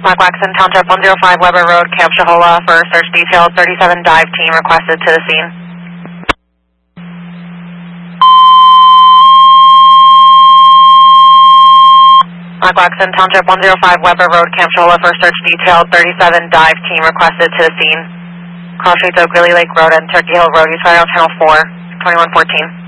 Waxon Township 105 Weber Road, Camp Shahola for search detail. 37 dive team requested to the scene. Waxon Township 105 Weber Road, Camp Shahola for search detail. 37 dive team requested to the scene. Cross Streets, Oak Greeley Lake Road and Turkey Hill Road, use fire on channel 4, 2114.